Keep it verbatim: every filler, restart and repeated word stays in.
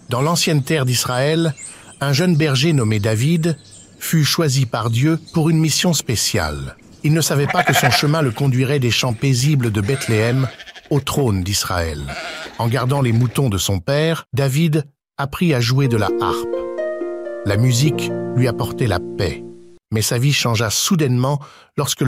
Dans l'ancienne terre d'Israël, un jeune berger nommé David fut choisi par Dieu pour une mission spéciale. Il ne savait pas que son chemin le conduirait des champs paisibles de Bethléem au trône d'Israël. En gardant les moutons de son père, David apprit à jouer de la harpe. La musique lui apportait la paix, mais sa vie changea soudainement lorsque le